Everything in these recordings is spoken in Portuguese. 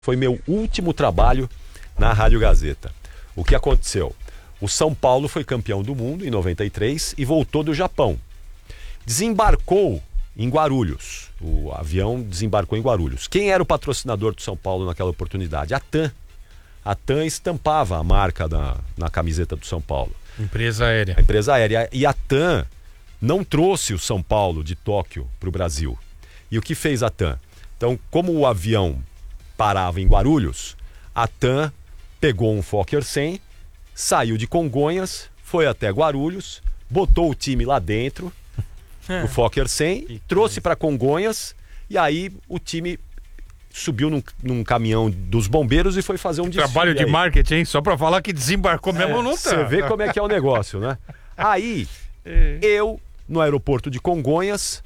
Foi meu último trabalho na Rádio Gazeta. O que aconteceu? O São Paulo foi campeão do mundo em 93 e voltou do Japão. Desembarcou em Guarulhos. O avião desembarcou em Guarulhos. Quem era o patrocinador do São Paulo naquela oportunidade? A TAM. A TAM estampava a marca na camiseta do São Paulo. Empresa aérea. A empresa aérea. E a TAM não trouxe o São Paulo de Tóquio para o Brasil. E o que fez a TAM? Então, como o avião parava em Guarulhos, a TAM pegou um Fokker 100, saiu de Congonhas, foi até Guarulhos, botou o time lá dentro, o Fokker 100, trouxe para Congonhas, e aí o time subiu num caminhão dos bombeiros e foi fazer um desfile. Trabalho de marketing, hein? Só para falar que desembarcou mesmo não tá. Você vê como é que é o negócio, né? Aí, eu, no aeroporto de Congonhas,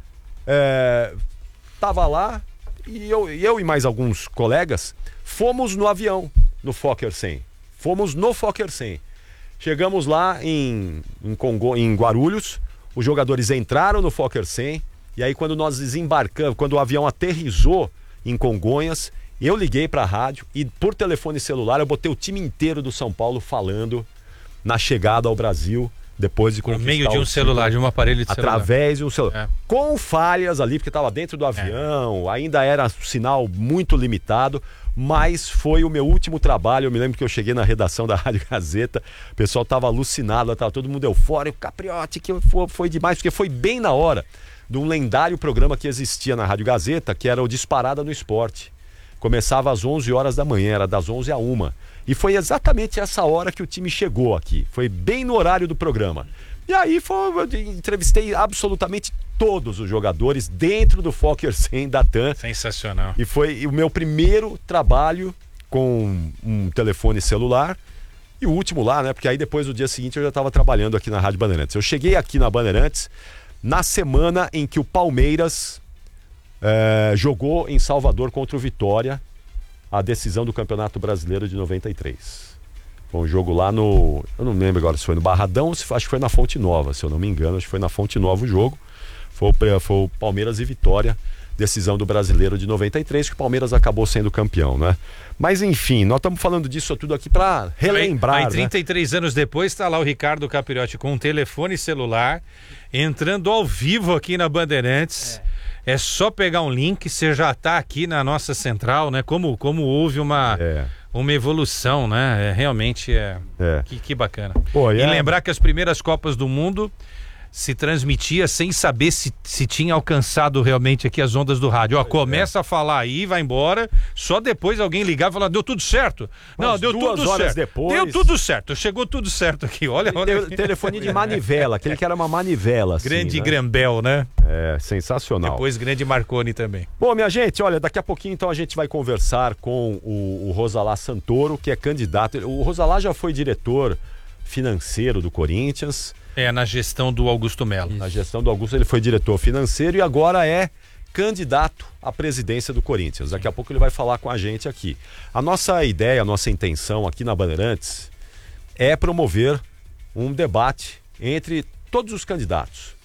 tava lá, e eu e mais alguns colegas fomos no avião, no Fokker 100. Fomos no Fokker 100. Chegamos lá em Guarulhos, os jogadores entraram no Fokker 100, e aí quando nós desembarcamos, quando o avião aterrissou em Congonhas, eu liguei para a rádio e por telefone celular eu botei o time inteiro do São Paulo falando na chegada ao Brasil, depois de conquistar por meio de um celular, de um aparelho de celular. Através de um celular. Com falhas ali, porque estava dentro do avião, ainda era sinal muito limitado, mas foi o meu último trabalho. Eu me lembro que eu cheguei na redação da Rádio Gazeta, o pessoal estava alucinado, estava todo mundo eufórico, Capriotti, que foi demais, porque foi bem na hora de um lendário programa que existia na Rádio Gazeta, que era o Disparada no Esporte. Começava às 11 horas da manhã, era das 11 à 1. E foi exatamente essa hora que o time chegou aqui. Foi bem no horário do programa. E aí eu entrevistei absolutamente todos os jogadores dentro do Fokker 100 da TAM. Sensacional. E foi o meu primeiro trabalho com um telefone celular. E o último lá, né? Porque aí depois, no dia seguinte, eu já estava trabalhando aqui na Rádio Bandeirantes. Eu cheguei aqui na Bandeirantes na semana em que o Palmeiras jogou em Salvador contra o Vitória a decisão do Campeonato Brasileiro de 93. Foi um jogo lá eu não lembro agora se foi no Barradão ou acho que foi na Fonte Nova, se eu não me engano, acho que foi na Fonte Nova o jogo. Foi o Palmeiras e Vitória, decisão do Brasileiro de 93, que o Palmeiras acabou sendo campeão, né? Mas enfim, nós estamos falando disso tudo aqui para relembrar. Aí 33 anos depois está lá o Ricardo Capriotti com um telefone celular, entrando ao vivo aqui na Bandeirantes. É só pegar um link, você já está aqui na nossa central, né? Como houve uma evolução, né? Realmente que bacana. E lembrar que as primeiras Copas do Mundo se transmitia sem saber se tinha alcançado realmente aqui as ondas do rádio. Ó, começa a falar aí, vai embora, só depois alguém ligar e falar, deu tudo certo? Não, deu tudo certo. Depois... Deu tudo certo, chegou tudo certo aqui, olha. Telefone de manivela, aquele que era uma manivela. Assim, grande, né? Grambel, né? Sensacional. Depois grande Marconi também. Bom, minha gente, olha, daqui a pouquinho então a gente vai conversar com o Rosalá Santoro, que é candidato. O Rosalá já foi diretor financeiro do Corinthians. Na gestão do Augusto Melo. Na gestão do Augusto ele foi diretor financeiro e agora é candidato à presidência do Corinthians. Daqui a pouco ele vai falar com a gente aqui. A nossa ideia, a nossa intenção aqui na Bandeirantes é promover um debate entre todos os candidatos.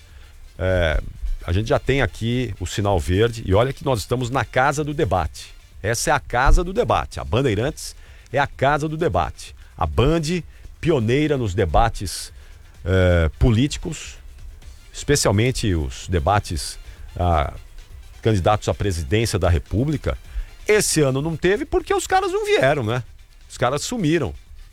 A gente já tem aqui o sinal verde e olha que nós estamos na casa do debate. Essa é a casa do debate. A Bandeirantes é a casa do debate. A Band, pioneira nos debates políticos, especialmente os debates candidatos à presidência da República. Esse ano não teve porque os caras não vieram, né? Os caras sumiram.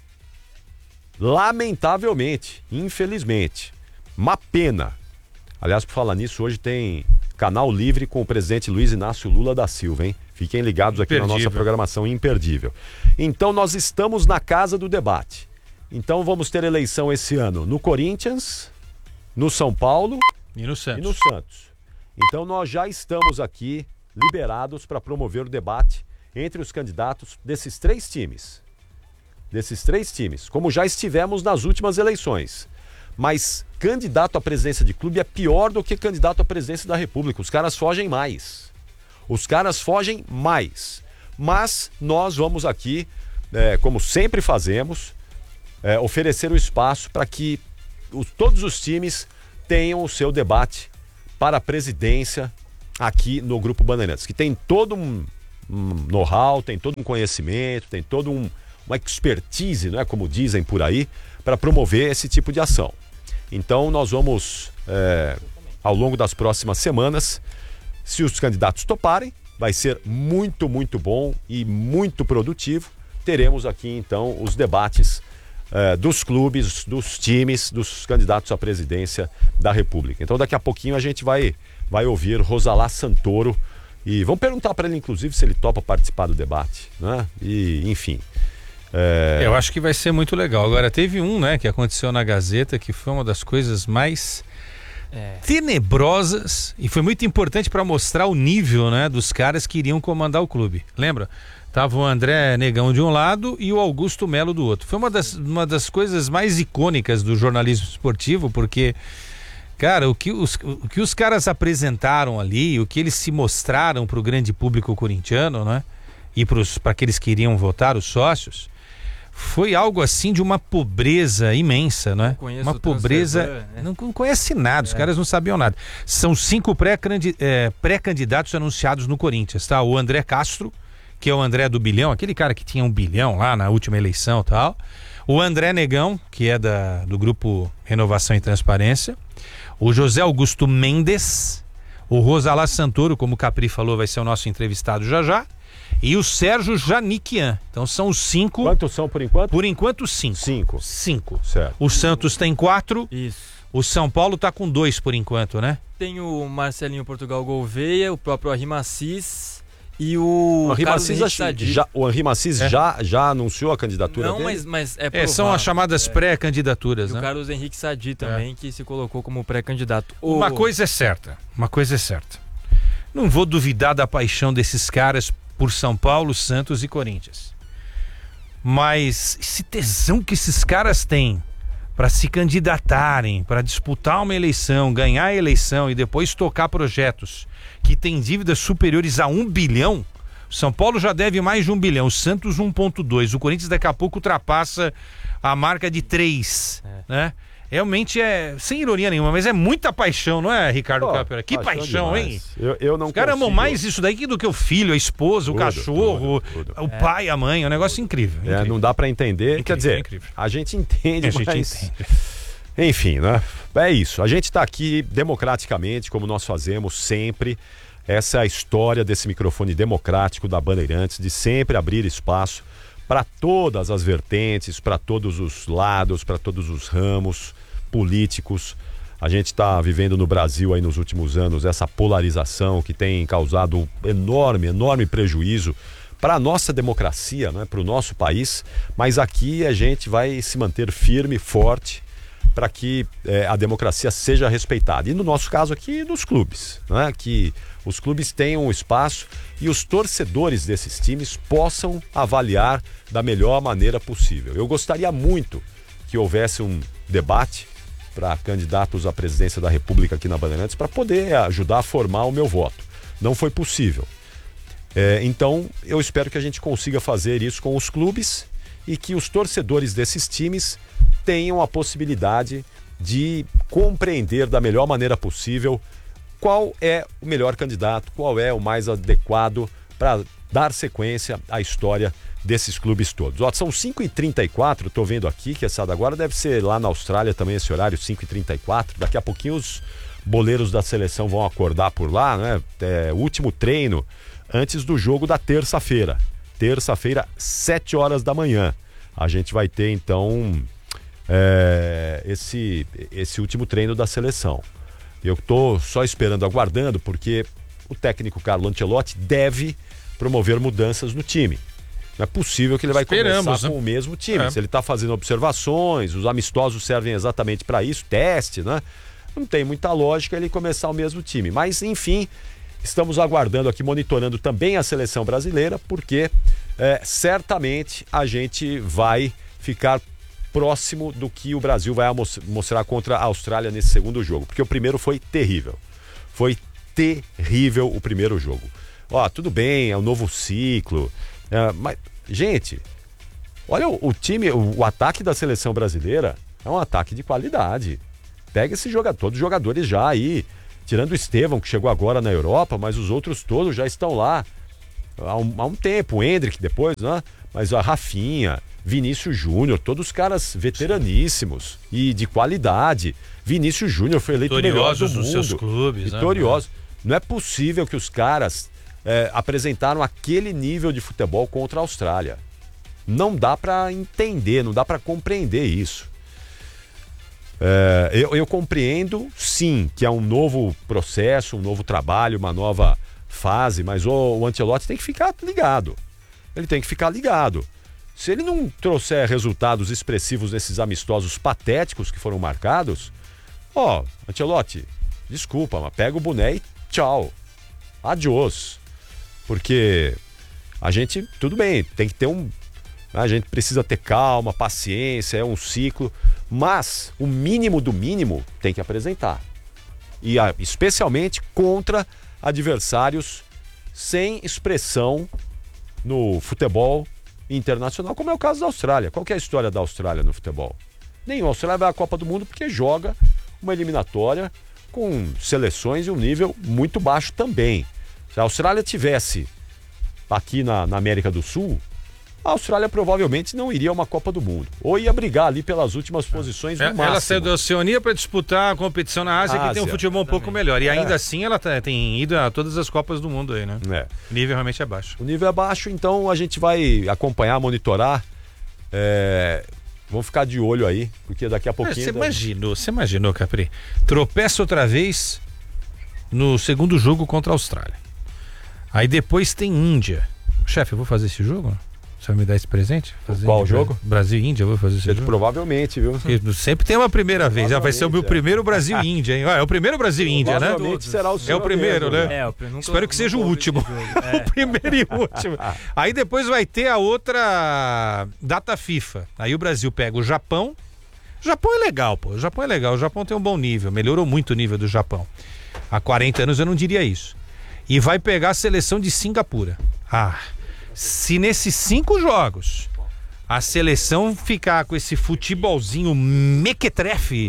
Lamentavelmente, infelizmente. Uma pena. Aliás, por falar nisso, hoje tem canal livre com o presidente Luiz Inácio Lula da Silva, hein? Fiquem ligados aqui na nossa programação imperdível. Então nós estamos na casa do debate. Então vamos ter eleição esse ano no Corinthians, no São Paulo e no Santos. Então nós já estamos aqui liberados para promover o debate entre os candidatos desses três times. Como já estivemos nas últimas eleições. Mas candidato à presidência de clube é pior do que candidato à presidência da República. Os caras fogem mais. Mas nós vamos aqui, como sempre fazemos, oferecer o espaço para que todos os times tenham o seu debate para a presidência aqui no Grupo Bandeirantes, que tem todo know-how, tem todo um conhecimento, tem todo uma expertise, né, como dizem por aí, para promover esse tipo de ação. Então nós vamos, ao longo das próximas semanas, se os candidatos toparem, vai ser muito, muito bom e muito produtivo. Teremos aqui então os debates dos clubes, dos times, dos candidatos à presidência da República. Então daqui a pouquinho a gente vai ouvir Rosalá Santoro e vamos perguntar para ele, inclusive, se ele topa participar do debate, né? E, enfim. Eu acho que vai ser muito legal. Agora, teve né, que aconteceu na Gazeta, que foi uma das coisas mais tenebrosas e foi muito importante para mostrar o nível, né, dos caras que iriam comandar o clube. Lembra? Tava o André Negão de um lado e o Augusto Melo do outro. Foi uma das coisas mais icônicas do jornalismo esportivo, porque, cara, o que os caras apresentaram ali, o que eles se mostraram para o grande público corintiano, né, e para aqueles que iriam votar, os sócios, foi algo assim de uma pobreza imensa, né? Uma pobreza, né? Não conhece nada, os caras não sabiam nada. São 5 pré-candidatos anunciados no Corinthians, tá? O André Castro, que é o André do bilhão, aquele cara que tinha 1 bilhão lá na última eleição e tal. O André Negão, que é do grupo Renovação e Transparência. O José Augusto Mendes. O Rosalá Santoro, como o Capri falou, vai ser o nosso entrevistado já. E o Sérgio Janiquian. Então são os 5. Quantos são por enquanto? Por enquanto 5. 5. Certo. O Santos tem 4. Isso. O São Paulo tá com 2 por enquanto, né? Tem o Marcelinho Portugal Gouveia, o próprio Henri Massis e o Carlos Henrique Sadi. O Henri Massis já anunciou a candidatura dele? Não, mas é provável. São as chamadas pré-candidaturas, né? E o Carlos Henrique Sadi também, que se colocou como pré-candidato. Uma coisa é certa. Não vou duvidar da paixão desses caras por São Paulo, Santos e Corinthians. Mas esse tesão que esses caras têm para se candidatarem, para disputar uma eleição, ganhar a eleição e depois tocar projetos que têm dívidas superiores a 1 bilhão, São Paulo já deve mais de 1 bilhão, o Santos 1,2, o Corinthians daqui a pouco ultrapassa a marca de 3, né? Realmente sem ironia nenhuma, mas é muita paixão, não é, Ricardo Capera? Que paixão, hein? Eu não Os caras amam mais isso daí do que o filho, a esposa, o cachorro, tudo. O pai, a mãe. É um negócio incrível. Não dá pra entender. Quer dizer, a gente entende, mas... Enfim, né? É isso. A gente tá aqui democraticamente, como nós fazemos sempre. Essa é a história desse microfone democrático da Bandeirantes, de sempre abrir espaço para todas as vertentes, para todos os lados, para todos os ramos políticos. A gente está vivendo no Brasil aí nos últimos anos essa polarização que tem causado enorme prejuízo para a nossa democracia, né, para o nosso país, mas aqui a gente vai se manter firme, forte, para que a democracia seja respeitada. E no nosso caso aqui, dos clubes, né, que os clubes tenham um espaço e os torcedores desses times possam avaliar da melhor maneira possível. Eu gostaria muito que houvesse um debate para candidatos à presidência da República aqui na Bandeirantes para poder ajudar a formar o meu voto. Não foi possível. Então, eu espero que a gente consiga fazer isso com os clubes e que os torcedores desses times tenham a possibilidade de compreender da melhor maneira possível qual é o melhor candidato, qual é o mais adequado para dar sequência à história desses clubes todos. São 5h34, estou vendo aqui que essa agora deve ser lá na Austrália também esse horário, 5h34. Daqui a pouquinho os boleiros da seleção vão acordar por lá, né? Último treino antes do jogo da terça-feira. Terça-feira, 7 horas da manhã. A gente vai ter então esse último treino da seleção. Eu estou só esperando, aguardando, porque o técnico Carlo Ancelotti deve promover mudanças no time. Não é possível que ele vai começar com o mesmo time. Se ele está fazendo observações, os amistosos servem exatamente para isso, teste, né? Não tem muita lógica ele começar o mesmo time. Mas, enfim, estamos aguardando aqui, monitorando também a seleção brasileira, porque certamente a gente vai ficar próximo do que o Brasil vai mostrar contra a Austrália nesse segundo jogo, porque o primeiro foi terrível. Foi terrível o primeiro jogo. Tudo bem, é um novo ciclo, mas, gente, olha o time, o ataque da seleção brasileira é um ataque de qualidade. Pega esse jogador, todos os jogadores já aí, tirando o Estevão, que chegou agora na Europa, mas os outros todos já estão lá. há um tempo, o Endrick depois, né? Mas a Rafinha, Vinícius Júnior, todos caras veteraníssimos e de qualidade. Vinícius Júnior foi eleito o melhor do mundo. Nos seus clubes. Vitoriosos. Não é possível que os caras apresentaram aquele nível de futebol contra a Austrália. Não dá para entender, não dá para compreender isso. Eu compreendo, sim, que é um novo processo, um novo trabalho, uma nova fase, mas o Ancelotti tem que ficar ligado. Ele tem que ficar ligado. Se ele não trouxer resultados expressivos nesses amistosos patéticos que foram marcados, Ancelotti, desculpa, mas pega o boné e tchau. Adiós. Porque a gente, tudo bem, tem que ter a gente precisa ter calma, paciência, é um ciclo, mas o mínimo do mínimo tem que apresentar. E especialmente contra adversários sem expressão no futebol internacional, como é o caso da Austrália. Qual que é a história da Austrália no futebol? A Austrália vai à Copa do Mundo porque joga uma eliminatória com seleções e um nível muito baixo também. Se a Austrália tivesse aqui na América do Sul, a Austrália provavelmente não iria a uma Copa do Mundo. Ou ia brigar ali pelas últimas posições no máximo. Ela saiu da Oceania para disputar a competição na Ásia, que tem um futebol um pouco melhor. E ainda assim ela tem ido a todas as Copas do Mundo aí, né? O nível realmente é baixo. O nível é baixo, então a gente vai acompanhar, monitorar. Vamos ficar de olho aí, porque daqui a pouquinho... Você imaginou, Capri? Tropeça outra vez no segundo jogo contra a Austrália. Aí depois tem Índia. Chefe, eu vou fazer esse jogo? Você vai me dar esse presente? Qual jogo? Brasil e Índia, eu vou fazer esse jogo? Provavelmente, viu? Sempre tem uma primeira vez. Vai ser o primeiro Brasil e Índia, hein? É o primeiro Brasil e Índia, né? Será o é o primeiro, mesmo, né? Espero que seja o último. O primeiro e o último. Aí depois vai ter a outra data FIFA. Aí o Brasil pega o Japão. O Japão é legal, pô. O Japão é legal. O Japão tem um bom nível. Melhorou muito o nível do Japão. Há 40 anos eu não diria isso. E vai pegar a seleção de Singapura. Se nesses 5 jogos a seleção ficar com esse futebolzinho mequetrefe,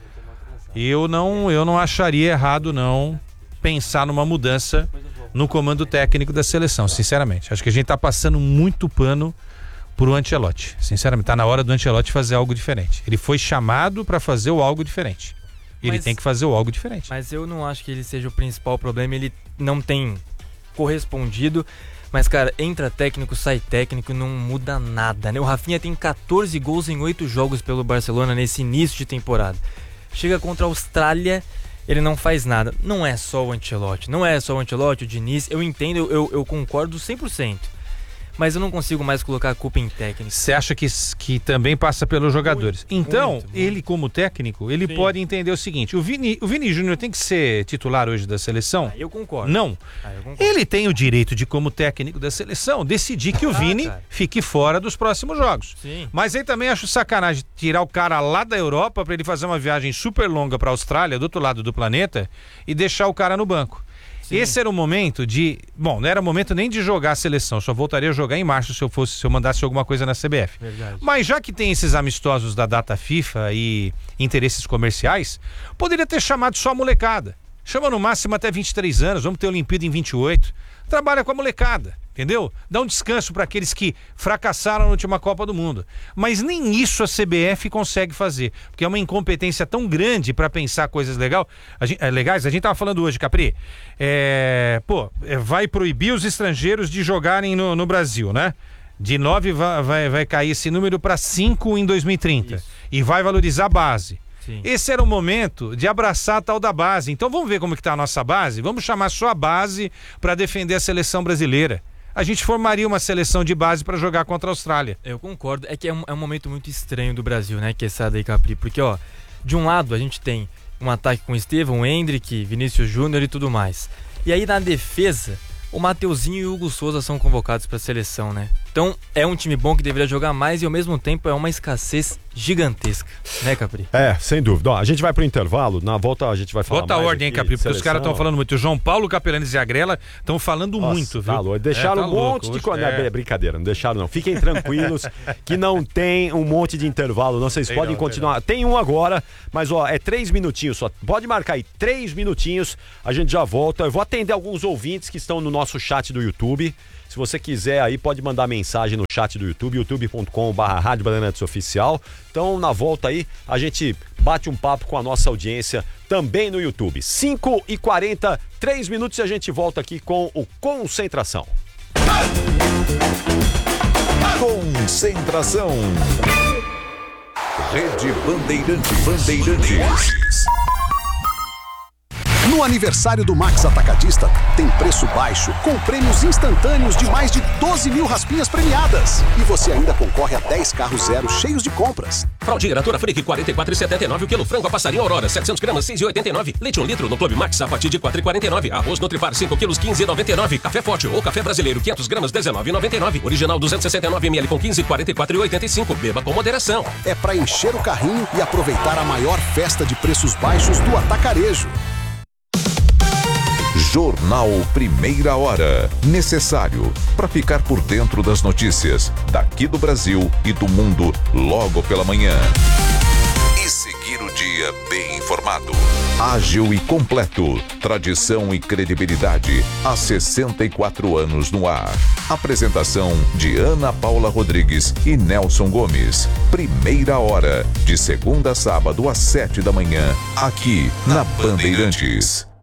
eu não acharia errado não pensar numa mudança no comando técnico da seleção, sinceramente. Acho que a gente tá passando muito pano pro Ancelotti. Sinceramente, tá na hora do Ancelotti fazer algo diferente. Ele foi chamado para fazer o algo diferente. Ele tem que fazer o algo diferente. Mas eu não acho que ele seja o principal problema, ele não tem correspondido. Mas, cara, entra técnico, sai técnico, não muda nada, né? O Rafinha tem 14 gols em 8 jogos pelo Barcelona nesse início de temporada. Chega contra a Austrália, ele não faz nada. Não é só o Ancelotti, o Diniz. Eu entendo, eu concordo 100%. Mas eu não consigo mais colocar a culpa em técnico. Você acha que também passa pelos jogadores? Então, ele como técnico, ele pode entender o seguinte: o Vini Júnior tem que ser titular hoje da seleção? Eu concordo. Não. Eu concordo. Ele tem o direito de, como técnico da seleção, decidir que o Vini fique fora dos próximos jogos. Sim. Mas aí também acho sacanagem tirar o cara lá da Europa para ele fazer uma viagem super longa para a Austrália, do outro lado do planeta, e deixar o cara no banco. Sim. Esse era o momento de... Bom, não era o momento nem de jogar a seleção, só voltaria a jogar em março se eu mandasse alguma coisa na CBF. Verdade. Mas já que tem esses amistosos da data FIFA e interesses comerciais, poderia ter chamado só a molecada. Chama no máximo até 23 anos, vamos ter Olimpíada em 28. Trabalha com a molecada, entendeu? Dá um descanso para aqueles que fracassaram na última Copa do Mundo. Mas nem isso a CBF consegue fazer, porque é uma incompetência tão grande para pensar coisas legais. A gente tava falando hoje, Capri, vai proibir os estrangeiros de jogarem no Brasil, né? De 9 vai cair esse número para 5 em 2030. Isso. E vai valorizar a base. Sim. Esse era o momento de abraçar a tal da base. Então vamos ver como que tá a nossa base? Vamos chamar só a base para defender a seleção brasileira. A gente formaria uma seleção de base para jogar contra a Austrália. Eu concordo. É que é um momento muito estranho do Brasil, né? Que é essa daí, Capri. Porque, de um lado a gente tem um ataque com Estevão, Endrick, Vinícius Júnior e tudo mais. E aí na defesa, o Mateuzinho e o Hugo Souza são convocados para a seleção, né? Então é um time bom que deveria jogar mais e ao mesmo tempo é uma escassez gigantesca, né, Capri? Sem dúvida. A gente vai pro intervalo, na volta a gente vai falar mais. Bota a ordem, hein, Capri, porque os caras estão falando muito. O João Paulo Capelanes e a Grela estão falando muito, viu? Tá louco. Deixaram um monte de coisa. Brincadeira, não deixaram não. Fiquem tranquilos que não tem um monte de intervalo, não. Vocês podem continuar. Tem um agora, mas é 3 minutinhos só. Pode marcar aí, 3 minutinhos, a gente já volta. Eu vou atender alguns ouvintes que estão no nosso chat do YouTube. Se você quiser aí, pode mandar mensagem no chat do YouTube, youtube.com/Rádio Bandeirantes Oficial. Então, na volta aí, a gente bate um papo com a nossa audiência também no YouTube. 5h40, 3 minutos e a gente volta aqui com o Concentração. Concentração. Rede Bandeirantes. No aniversário do Max Atacadista, tem preço baixo, com prêmios instantâneos de mais de 12 mil raspinhas premiadas. E você ainda concorre a 10 carros zero cheios de compras. Fraldinha Natura Fric, 44,79 o quilo. Frango a passarinho Aurora, 700 gramas, 6,89. Leite 1 litro no Clube Max, a partir de 4,49. Arroz Nutripar, 5 quilos, 15,99. Café Forte ou café brasileiro, 500 gramas, 19,99. Original 269 ml com 15, 44,85. Beba com moderação. É para encher o carrinho e aproveitar a maior festa de preços baixos do atacarejo. Jornal Primeira Hora. Necessário para ficar por dentro das notícias daqui do Brasil e do mundo logo pela manhã. E seguir o dia bem informado. Ágil e completo. Tradição e credibilidade. Há 64 anos no ar. Apresentação de Ana Paula Rodrigues e Nelson Gomes. Primeira Hora. De segunda a sábado às 7 da manhã. Aqui na Bandeirantes.